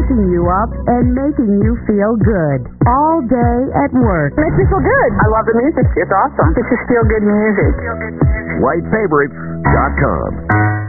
waking you up and making you feel good all day at work. Makes me feel good. I love the music. It's awesome. It's just feel good music. LightFavorites.com.